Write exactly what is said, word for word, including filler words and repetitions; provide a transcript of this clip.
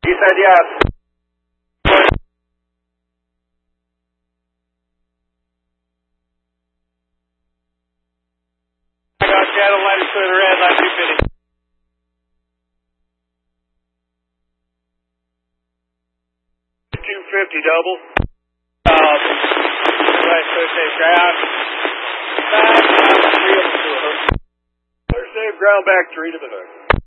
He said yes. I got channel lighter to the red, line two fifty. two fifty double. Um, right, so say ground. Back, down, three of them to a hook. Clear safe, ground back, three to the hook.